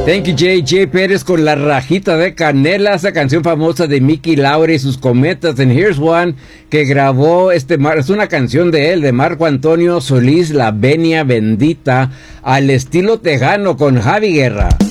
Thank you, J.J. Pérez con La Rajita de Canela, esa canción famosa de Mickey Laura y sus cometas. And here's one que grabó es una canción de él, de Marco Antonio Solís, La Venia Bendita, al estilo tejano con Javi Guerra.